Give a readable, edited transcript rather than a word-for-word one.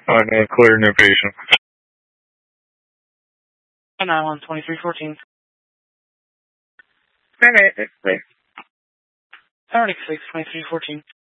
No, clear, no patient. 9-1-2314. Okay, it's clear. 36-2314.